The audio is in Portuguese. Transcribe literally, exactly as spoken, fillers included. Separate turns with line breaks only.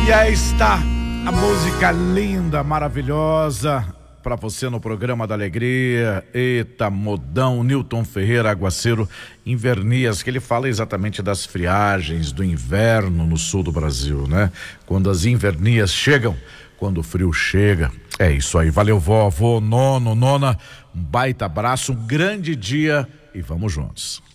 E aí está a música linda, maravilhosa para você no programa da Alegria. Eita, modão, Newton Ferreira, aguaceiro, invernias, que ele fala exatamente das friagens do inverno no sul do Brasil, né? Quando as invernias chegam, quando o frio chega. É isso aí, valeu vó, avô, nono, nona, um baita abraço, um grande dia e vamos juntos.